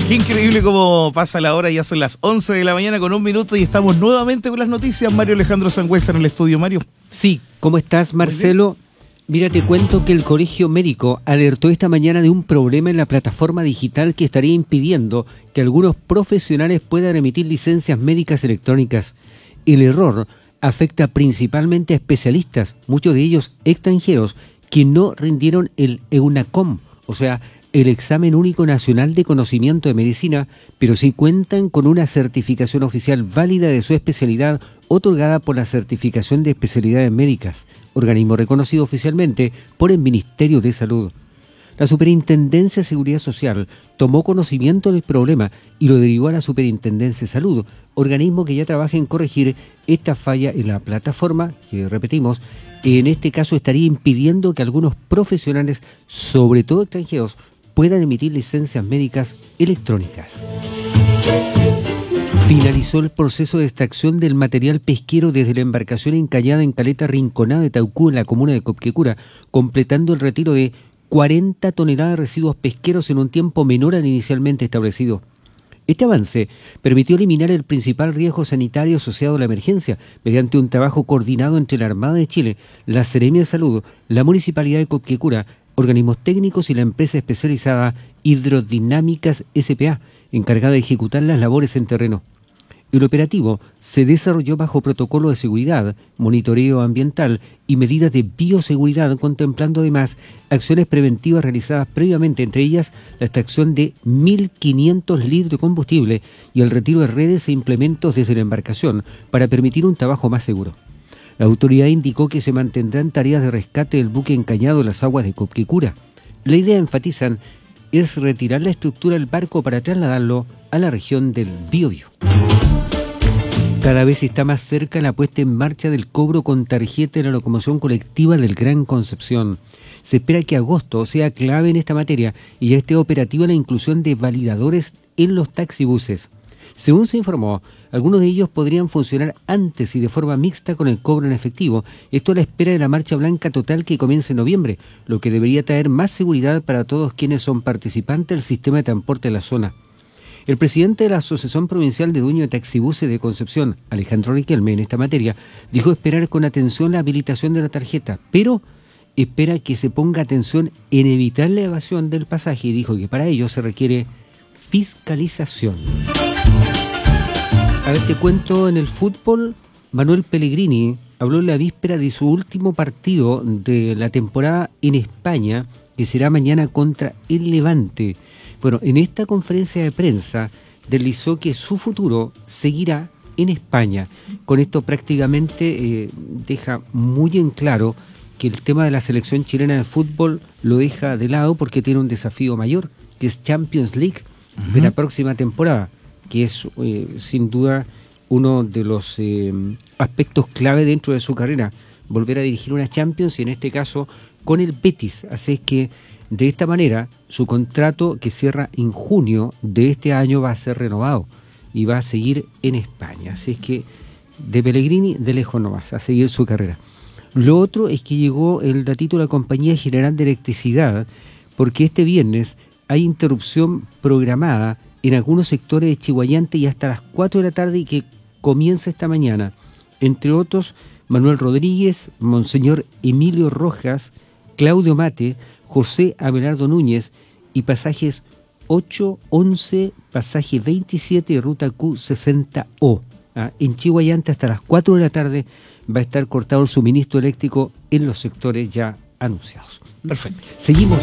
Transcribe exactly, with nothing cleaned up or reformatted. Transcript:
Qué increíble cómo pasa la hora, ya son las once de la mañana con un minuto y estamos nuevamente con las noticias. Mario Alejandro Sangüesa en el estudio. Mario. Sí, ¿cómo estás, Marcelo? Mira, te cuento que el Colegio Médico alertó esta mañana de un problema en la plataforma digital que estaría impidiendo que algunos profesionales puedan emitir licencias médicas electrónicas. El error afecta principalmente a especialistas, muchos de ellos extranjeros, que no rindieron el EUNACOM, o sea, el Examen Único Nacional de Conocimiento de Medicina, pero sí cuentan con una certificación oficial válida de su especialidad otorgada por la Certificación de Especialidades Médicas, organismo reconocido oficialmente por el Ministerio de Salud. La Superintendencia de Seguridad Social tomó conocimiento del problema y lo derivó a la Superintendencia de Salud, organismo que ya trabaja en corregir esta falla en la plataforma, que repetimos, en este caso estaría impidiendo que algunos profesionales, sobre todo extranjeros, puedan emitir licencias médicas electrónicas. Finalizó el proceso de extracción del material pesquero desde la embarcación encallada en Caleta Rinconada de Taucú, en la comuna de Copquecura, completando el retiro de cuarenta toneladas de residuos pesqueros en un tiempo menor al inicialmente establecido. Este avance permitió eliminar el principal riesgo sanitario asociado a la emergencia mediante un trabajo coordinado entre la Armada de Chile, la Seremia de Salud, la Municipalidad de Copquecura, organismos técnicos y la empresa especializada Hidrodinámicas S P A, encargada de ejecutar las labores en terreno. El operativo se desarrolló bajo protocolo de seguridad, monitoreo ambiental y medidas de bioseguridad, contemplando además acciones preventivas realizadas previamente, entre ellas la extracción de mil quinientos litros de combustible y el retiro de redes e implementos desde la embarcación para permitir un trabajo más seguro. La autoridad indicó que se mantendrán tareas de rescate del buque encallado en las aguas de Copquecura. La idea, enfatizan, es retirar la estructura del barco para trasladarlo a la región del Biobío. Cada vez está más cerca la puesta en marcha del cobro con tarjeta en la locomoción colectiva del Gran Concepción. Se espera que agosto sea clave en esta materia y ya esté operativa la inclusión de validadores en los taxibuses. Según se informó, algunos de ellos podrían funcionar antes y de forma mixta con el cobro en efectivo, esto a la espera de la marcha blanca total que comienza en noviembre, lo que debería traer más seguridad para todos quienes son participantes del sistema de transporte de la zona. El presidente de la Asociación Provincial de Dueños de Taxibuses de Concepción, Alejandro Riquelme, en esta materia, dijo esperar con atención la habilitación de la tarjeta, pero espera que se ponga atención en evitar la evasión del pasaje y dijo que para ello se requiere fiscalización. A ver, te cuento, en el fútbol, Manuel Pellegrini habló en la víspera de su último partido de la temporada en España, que será mañana contra el Levante. Bueno, en esta conferencia de prensa deslizó que su futuro seguirá en España. Con esto prácticamente eh, deja muy en claro que el tema de la selección chilena de fútbol lo deja de lado porque tiene un desafío mayor, que es Champions League uh-huh. de la próxima temporada, que es eh, sin duda uno de los eh, aspectos clave dentro de su carrera, volver a dirigir una Champions y en este caso con el Betis. Así es que de esta manera su contrato que cierra en junio de este año va a ser renovado y va a seguir en España. Así es que de Pellegrini de lejos no vas a seguir su carrera. Lo otro es que llegó el datito de la Compañía General de Electricidad porque este viernes hay interrupción programada en algunos sectores de Chiguayante y hasta las cuatro de la tarde y que comienza esta mañana. Entre otros, Manuel Rodríguez, Monseñor Emilio Rojas, Claudio Mate, José Abelardo Núñez y pasajes ocho, once, pasaje veintisiete y ruta Q sesenta O. ¿Ah? En Chiguayante hasta las cuatro de la tarde va a estar cortado el suministro eléctrico en los sectores ya anunciados. Perfecto. Seguimos.